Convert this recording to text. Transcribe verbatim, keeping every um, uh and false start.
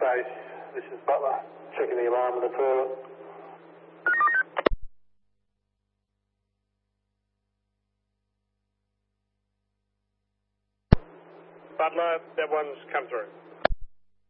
base. This is Butler, checking the alarm in the toilet. Butler, that one's come through.